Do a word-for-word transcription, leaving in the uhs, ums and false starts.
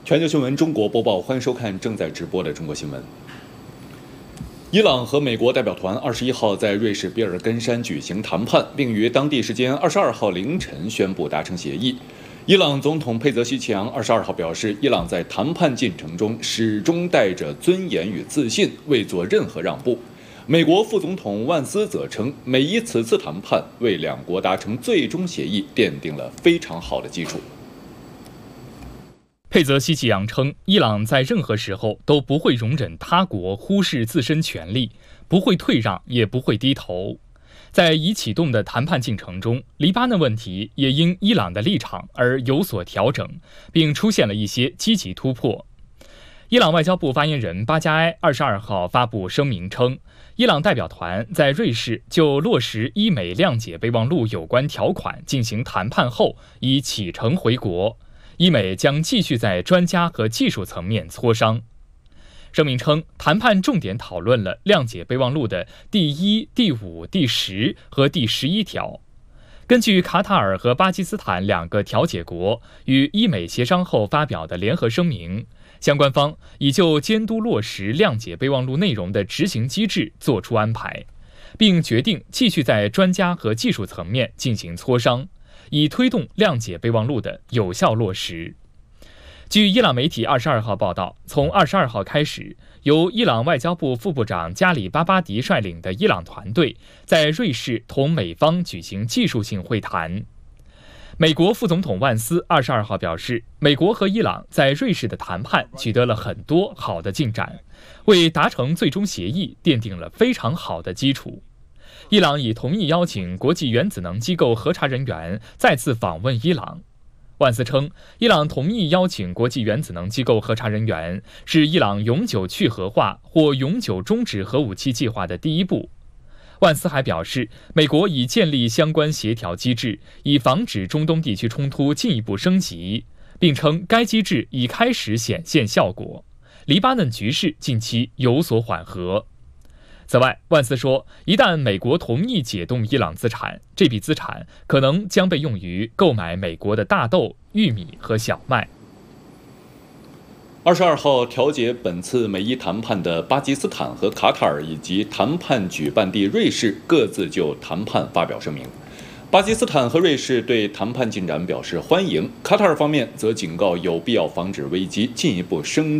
全球新闻中国播报，欢迎收看正在直播的中国新闻。伊朗和美国代表团二十一号在瑞士比尔根山举行谈判，并于当地时间二十二号凌晨宣布达成协议。伊朗总统佩泽希奇扬二十二号表示，伊朗在谈判进程中始终带着尊严与自信，未做任何让步。美国副总统万斯则称，美伊此次谈判为两国达成最终协议奠定了非常好的基础。 佩泽希奇扬称，伊朗在任何时候都不会容忍他国忽视自身权利，不会退让，也不会低头。在已启动的谈判进程中，黎巴嫩问题也因伊朗的立场而有所调整，并出现了一些积极突破。伊朗外交部发言人巴加埃二十二号发布声明称，伊朗代表团在瑞士就落实伊美谅解备忘录有关条款进行谈判后，已启程回国。伊美将继续在专家和技术层面磋商。声明称，谈判重点讨论了谅解备忘录的第一、第五、第十和第十一条。根据卡塔尔和巴基斯坦两个调解国与伊美协商后发表的联合声明，相关方已就监督落实谅解备忘录内容的执行机制作出安排，并决定继续在专家和技术层面进行磋商，以推动谅解备忘录的有效落实。据伊朗媒体二十二号报道，从二十二号开始，由伊朗外交部副部长加里巴巴迪率领的伊朗团队在瑞士同美方举行技术性会谈。美国副总统万斯二十二号表示，美国和伊朗在瑞士的谈判取得了很多好的进展，为达成最终协议奠定了非常好的基础。伊朗已同意邀请国际原子能机构核查人员再次访问伊朗。万斯称，伊朗同意邀请国际原子能机构核查人员，是伊朗永久去核化或永久终止核武器计划的第一步。万斯还表示，美国已建立相关协调机制，以防止中东地区冲突进一步升级，并称该机制已开始显现效果。黎巴嫩局势近期有所缓和。此外，万斯说，一旦美国同意解冻伊朗资产，这笔资产可能将被用于购买美国的大豆、玉米和小麦。 二十二号，调解本次美伊谈判的巴基斯坦和卡塔尔以及谈判举办地瑞士各自就谈判发表声明。巴基斯坦和瑞士对谈判进展表示欢迎，卡塔尔方面则警告有必要防止危机进一步升